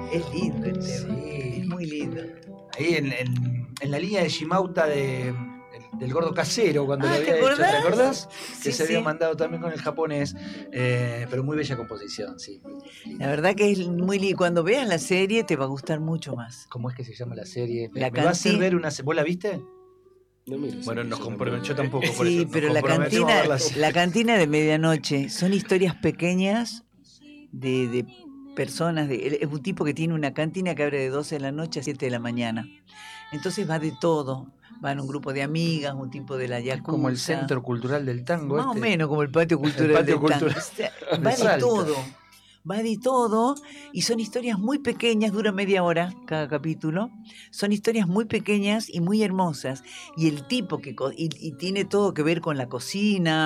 Es lindo el tema, Sí. es muy lindo. Ahí en la línea de Shimauta del Gordo Casero, cuando lo ¿te había hecho, ¿te acordás? acordás? Que Sí, se había sí. mandado también con el japonés, pero muy bella composición, sí. La verdad que es muy lindo. Cuando veas la serie te va a gustar mucho más. ¿Cómo es que se llama la serie? La ¿Me va a hacer cantina. ver una... ¿Vos la viste? No miro Bueno, series, nos yo comprometemos, yo tampoco. tampoco, por Sí, eso nos pero la comprometemos a cantina, ver la serie. la cantina de medianoche son historias pequeñas de personas. Es un tipo que tiene una cantina que abre de 12 de la noche a 7 de la mañana. Entonces va de todo. Van un grupo de amigas, un tipo de la yakuza. Es como el Centro Cultural del Tango. Más o menos como el patio cultural El patio del tango. cultural O sea, de va de Salta. todo. Va de todo y son historias muy pequeñas, dura media hora cada capítulo. Son historias muy pequeñas y muy hermosas. Y el tipo y tiene todo que ver con la cocina.